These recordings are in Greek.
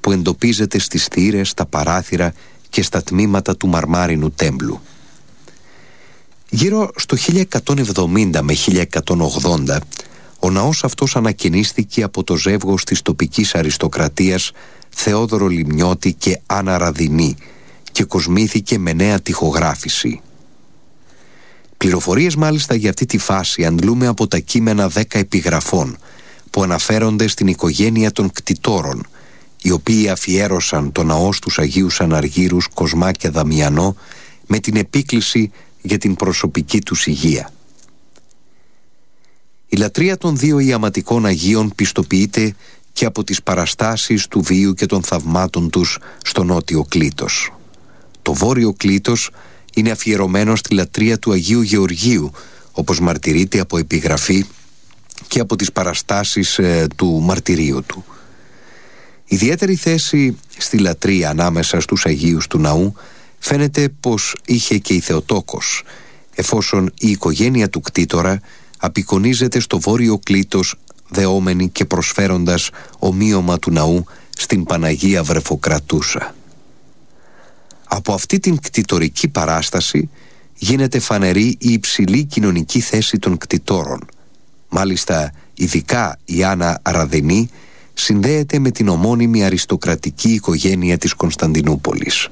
που εντοπίζεται στις θύρες, στα παράθυρα και στα τμήματα του μαρμάρινου τέμπλου. Γύρω στο 1170 με 1180 ο ναός αυτός ανακαινίστηκε από το ζεύγος της τοπικής αριστοκρατίας Θεόδωρο Λιμνιώτη και Άννα Ραδινή και κοσμήθηκε με νέα τοιχογράφηση. Πληροφορίες μάλιστα για αυτή τη φάση αντλούμε από τα κείμενα 10 επιγραφών που αναφέρονται στην οικογένεια των κτητόρων, οι οποίοι αφιέρωσαν το ναό στους Αγίους Αναργύρους Κοσμά και Δαμιανό με την επίκληση για την προσωπική τους υγεία. Η λατρεία των δύο ιαματικών Αγίων πιστοποιείται και από τις παραστάσεις του βίου και των θαυμάτων τους στο νότιο κλήτος. Το βόρειο κλήτος είναι αφιερωμένο στη λατρεία του Αγίου Γεωργίου, όπως μαρτυρείται από επιγραφή και από τις παραστάσεις του μαρτυρίου του. Ιδιαίτερη θέση στη λατρεία ανάμεσα στους Αγίους του ναού φαίνεται πως είχε και η Θεοτόκος, εφόσον η οικογένεια του κτήτορα απεικονίζεται στο βόρειο κλήτος δεόμενη και προσφέροντας ομοίωμα του ναού στην Παναγία Βρεφοκρατούσα. Από αυτή την κτητορική παράσταση γίνεται φανερή η υψηλή κοινωνική θέση των κτητόρων. Μάλιστα, ειδικά η Άννα Ραδινή συνδέεται με την ομώνυμη αριστοκρατική οικογένεια της Κωνσταντινούπολης.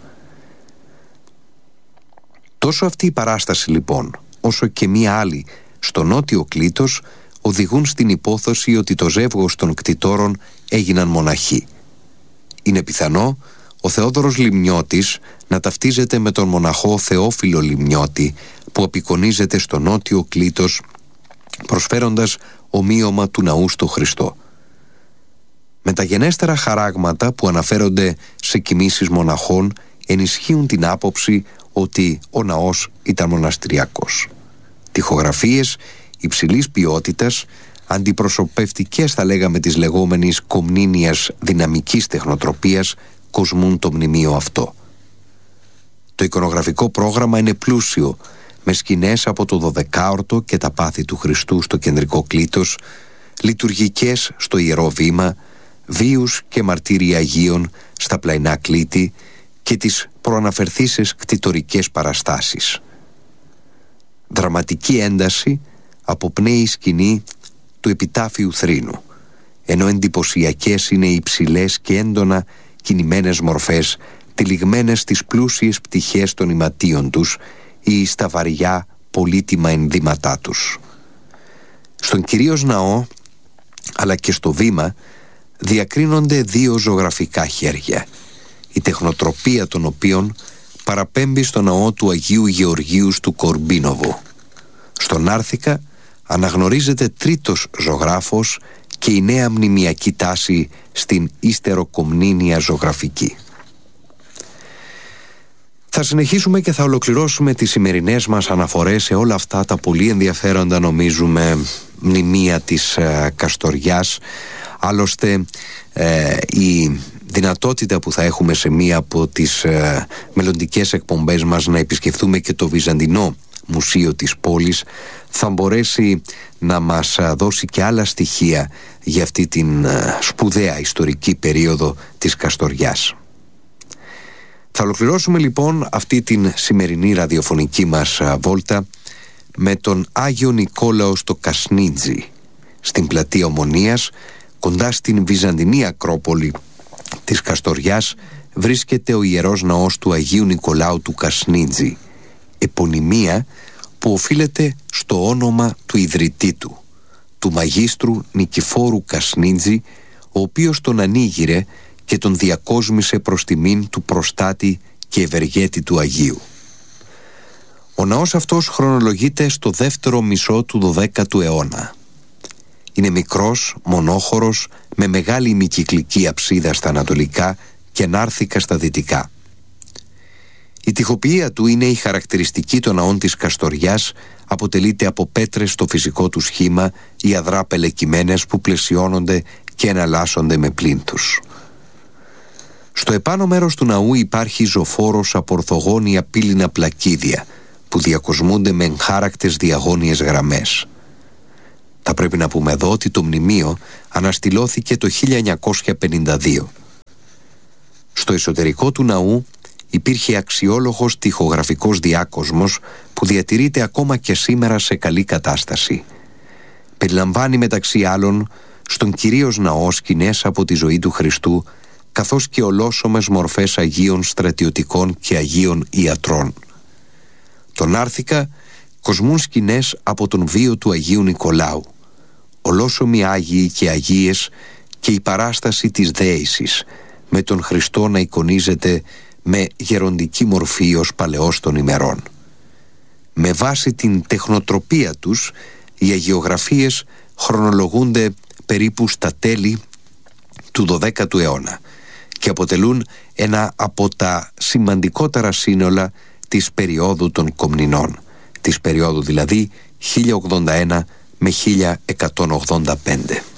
Τόσο αυτή η παράσταση λοιπόν, όσο και μία άλλη στο νότιο κλήτος οδηγούν στην υπόθεση ότι το ζεύγος των κτητόρων έγιναν μοναχοί. Είναι πιθανό ο Θεόδωρος Λιμνιώτης να ταυτίζεται με τον μοναχό Θεόφιλο Λιμνιώτη που απεικονίζεται στο νότιο κλήτος προσφέροντας ομοίωμα του ναού στο Χριστό. Μεταγενέστερα χαράγματα που αναφέρονται σε κοιμήσεις μοναχών ενισχύουν την άποψη ότι ο ναός ήταν μοναστηριακός. Τοιχογραφίες υψηλής ποιότητας, αντιπροσωπευτικές θα λέγαμε της λεγόμενης κομνήνιας δυναμικής τεχνοτροπίας, κοσμούν το μνημείο αυτό. Το εικονογραφικό πρόγραμμα είναι πλούσιο, με σκηνές από το 12όρτο και τα πάθη του Χριστού στο κεντρικό κλήτος, λειτουργικές στο Ιερό Βήμα, βίους και μαρτύρια Αγίων στα πλαϊνά κλήτη και τις προαναφερθήσεις κτητορικές παραστάσεις. Δραματική ένταση αποπνέει η σκηνή του επιτάφιου θρήνου, ενώ εντυπωσιακές είναι οι υψηλές και έντονα κινημένες μορφές τυλιγμένες στις πλούσιες πτυχές των ηματίων τους ή στα βαριά πολύτιμα ενδύματά τους. Στον κυρίως ναό αλλά και στο βήμα διακρίνονται δύο ζωγραφικά χέρια, η τεχνοτροπία των οποίων παραπέμπει στο ναό του Αγίου Γεωργίου του Κορμπίνοβο. Στον Άρθικα αναγνωρίζεται τρίτος ζωγράφος και η νέα μνημιακή τάση στην ύστεροκομνήνια ζωγραφική. Θα συνεχίσουμε και θα ολοκληρώσουμε τις σημερινές μας αναφορές σε όλα αυτά τα πολύ ενδιαφέροντα, νομίζουμε, μνημεία της Καστοριάς. Άλλωστε η δυνατότητα που θα έχουμε σε μία από τις μελλοντικές εκπομπές μας να επισκεφθούμε και το Βυζαντινό Μουσείο της πόλης θα μπορέσει να μας δώσει και άλλα στοιχεία για αυτή την σπουδαία ιστορική περίοδο της Καστοριάς. Θα ολοκληρώσουμε λοιπόν αυτή την σημερινή ραδιοφωνική μας βόλτα με τον Άγιο Νικόλαο στο Κασνίτζι, στην πλατεία Ομονίας, κοντά στην Βυζαντινή Ακρόπολη της Καστοριάς, βρίσκεται ο Ιερός Ναός του Αγίου Νικολάου του Κασνίτζι, επωνυμία που οφείλεται στο όνομα του ιδρυτή του μαγίστρου Νικηφόρου Κασνίτζι, ο οποίος τον ανήγειρε και τον διακόσμησε προς τιμήν του προστάτη και ευεργέτη του Αγίου. Ο ναός αυτός χρονολογείται στο δεύτερο μισό του 12ου αιώνα. Είναι μικρός, μονόχωρος, με μεγάλη ημικυκλική αψίδα στα ανατολικά και νάρθηκα στα δυτικά. Η τοιχοποιία του είναι η χαρακτηριστική των ναών της Καστοριάς, αποτελείται από πέτρες στο φυσικό του σχήμα ή αδρά πελεκυμένες που πλαισιώνονται και εναλλάσσονται με πλήνθους. Στο επάνω μέρος του ναού υπάρχει ζωφόρος από ορθογώνια πύληνα πλακίδια που διακοσμούνται με εγχάρακτες διαγώνιες γραμμές. Θα πρέπει να πούμε εδώ ότι το μνημείο αναστηλώθηκε το 1952. Στο εσωτερικό του ναού υπήρχε αξιόλογος τοιχογραφικός διάκοσμος που διατηρείται ακόμα και σήμερα σε καλή κατάσταση. Περιλαμβάνει μεταξύ άλλων στον κυρίως ναό σκηνές από τη ζωή του Χριστού, καθώς και ολόσωμες μορφές Αγίων στρατιωτικών και Αγίων ιατρών. Τον Άρθηκα κοσμούν σκηνές από τον βίο του Αγίου Νικολάου, ολόσωμοι Άγιοι και Αγίες και η παράσταση της δέησης, με τον Χριστό να εικονίζεται με γεροντική μορφή ως παλαιός των ημερών. Με βάση την τεχνοτροπία τους, οι αγιογραφίες χρονολογούνται περίπου στα τέλη του 12ου αιώνα και αποτελούν ένα από τα σημαντικότερα σύνολα της περίοδου των Κομνηνών, της περίοδου δηλαδή 1081 με 1185.